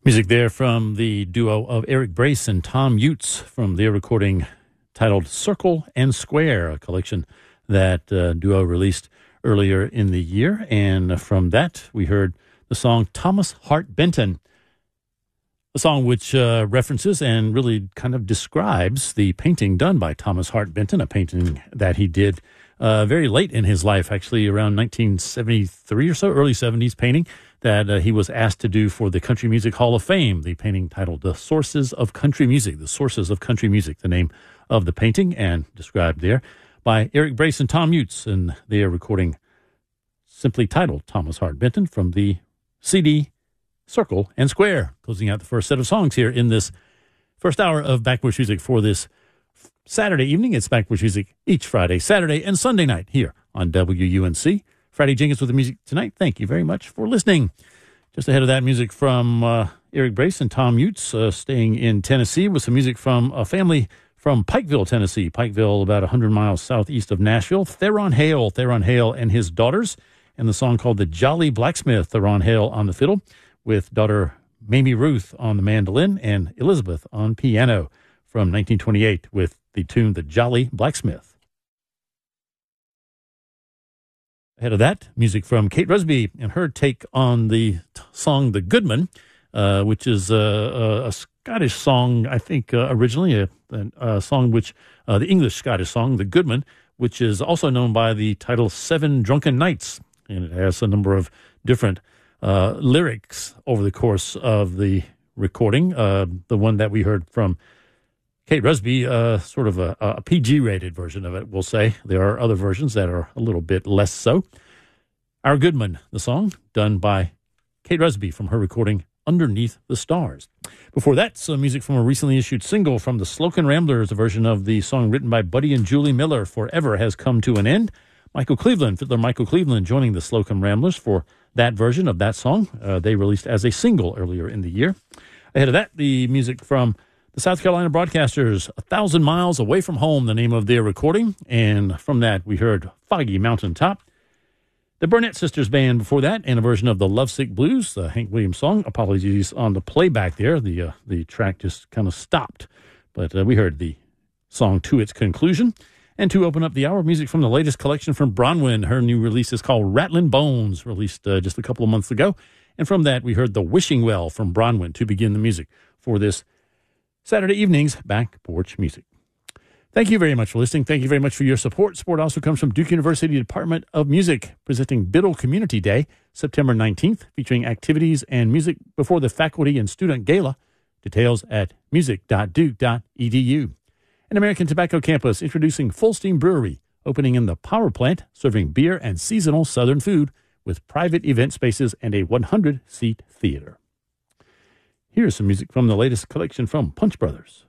Music there from the duo of Eric Brace and Tom Utes from their recording titled Circle and Square, a collection that duo released earlier in the year. And from that, we heard the song Thomas Hart Benton, a song which references and really kind of describes the painting done by Thomas Hart Benton, a painting that he did very late in his life, actually around 1973 or so, early 70s painting that he was asked to do for the Country Music Hall of Fame, the painting titled The Sources of Country Music, The Sources of Country Music, the name of the painting, and described there by Eric Brace and Tom Utes, and they are recording simply titled Thomas Hart Benton from the CD Circle and Square, closing out the first set of songs here in this first hour of Backwards Music for this Saturday evening. It's Backwards Music each Friday, Saturday, and Sunday night here on WUNC. Friday Jenkins with the music tonight. Thank you very much for listening. Just ahead of that, music from Eric Brace and Tom Utes, staying in Tennessee with some music from a family from Pikeville, Tennessee. Pikeville, about 100 miles southeast of Nashville. Theron Hale and his daughters, and the song called The Jolly Blacksmith. Theron Hale on the fiddle, with daughter Mamie Ruth on the mandolin and Elizabeth on piano, from 1928 with the tune The Jolly Blacksmith. Ahead of that, music from Kate Rusby and her take on the song The Goodman, which is a Scottish song, I think, originally, a song which, the English-Scottish song, The Goodman, which is also known by the title Seven Drunken Nights, and it has a number of different lyrics over the course of the recording. The one that we heard from Kate Rusby, sort of a PG-rated version of it, we'll say. There are other versions that are a little bit less so. Our Goodman, the song, done by Kate Rusby from her recording Underneath the Stars. Before that, some music from a recently issued single from the Slocum Ramblers, a version of the song written by Buddy and Julie Miller, Forever Has Come to an End. Fiddler Michael Cleveland joining the Slocum Ramblers for that version of that song. They released as a single earlier in the year. Ahead of that, the music from the South Carolina Broadcasters, 1,000 Miles Away from Home, the name of their recording. And from that, we heard Foggy Mountaintop. The Burnett Sisters Band before that, and a version of the Lovesick Blues, the Hank Williams song. Apologies on the playback there. The track just kind of stopped. But we heard the song to its conclusion. And to open up the hour, music from the latest collection from Bronwyn. Her new release is called Rattlin' Bones, released just a couple of months ago. And from that, we heard The Wishing Well from Bronwyn to begin the music for this Saturday evening's Back Porch Music. Thank you very much for listening. Thank you very much for your support. Support also comes from Duke University Department of Music, presenting Biddle Community Day, September 19th, featuring activities and music before the faculty and student gala. Details at music.duke.edu. An American Tobacco Campus introducing Full Steam Brewery, opening in the power plant, serving beer and seasonal Southern food with private event spaces and a 100-seat theater. Here's some music from the latest collection from Punch Brothers.